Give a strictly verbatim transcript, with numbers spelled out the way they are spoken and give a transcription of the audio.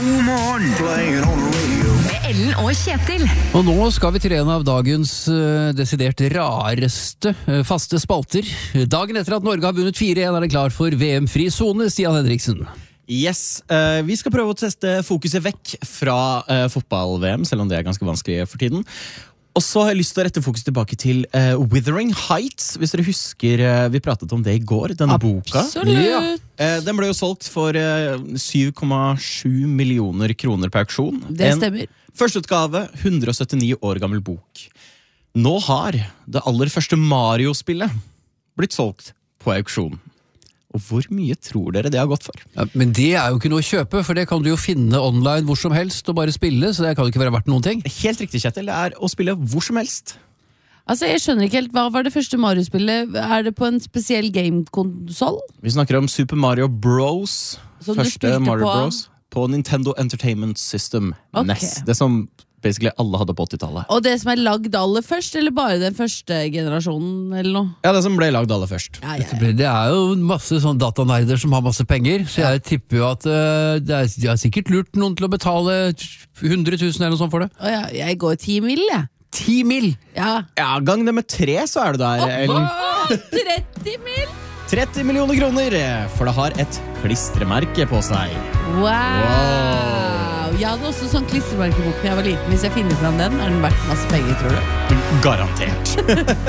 God morgen. Playing on the radio. Med Ellen og Kjetil. Og nå skal vi til en av dagens uh, desidert rareste uh, faste spalter. Dagen etter at Norge har vunnet fire en er det klar for V M-fri zone, Stian Henriksen. Yes, uh, vi skal prøve å teste fokuset vekk fra uh, fotball-V M, selv om det er ganske vanskelig for tiden. Og så har jeg lyst til å rette fokus tilbake til uh, Wuthering Heights. Hvis dere husker, uh, vi pratet om det i går, denne boka. Absolutt. Ja. Uh, den ble jo solgt for uh, syv komma sju millioner kroner på auksjon. Det stemmer. En førsteutgave, hundre og syttini år gammel bok. Nå har det aller første Mario-spillet blitt solgt på auksjon. Og hvor mye tror dere det har gått for? Ja, men det er jo ikke noe å kjøpe, for det kan du jo finne online hvor som helst og bare spille, så det kan jo ikke være verdt noen ting. Helt riktig, Kjetil. Det er å spille hvor som helst. Altså, jeg skjønner ikke helt, hva var det første Mario-spillet? Er det på en spesiell game-konsol? Vi snakker om Super Mario Bros. Som du Første spilte Mario på? Bros. På Nintendo Entertainment System, Ok. N E S. Det som basically alle hadde på åttitallet. Og det som er lagd aller først, eller bare den første generasjonen, eller noe? Ja, det som ble lagd aller først. Ja, ja, ja. Det er jo masse sånn datanerder som har masse penger, så jeg tipper jo at uh, det, er, det er sikkert lurt noen til å betale hundre tusen eller noe sånt for det. Å ja, jeg går ti mil, jeg. Ti mil! Ja. Ja, gang det med tre, så er du der, Ellen. Åh, tretti mil! tretti millioner kroner, for det har et klistremerke på seg. Wow. Wow. Jeg hadde også sånn klistremerkebok da jeg var liten. Hvis jeg finner fram den, er den verdt masse penger, tror du? Garantert.